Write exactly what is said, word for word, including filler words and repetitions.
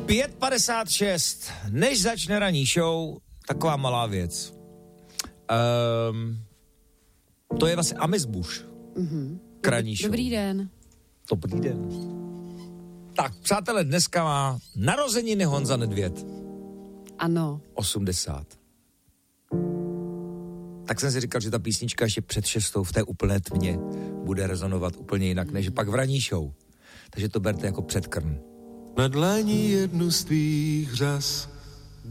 pět padesát šest. Než začne ranní show, taková malá věc. Um, to je vlastně Amesbuš. Mm-hmm. K ranní show. Dobrý den. Dobrý den. Tak, přátelé, dneska má narozeniny Honza Nedvěd. Ano. osmdesát. Tak jsem si říkal, že ta písnička ještě před šestou v té úplné tmě bude rezonovat úplně jinak, než pak v ranní show. Takže to berte jako předkrm. Na dlaní jednu z tvých řas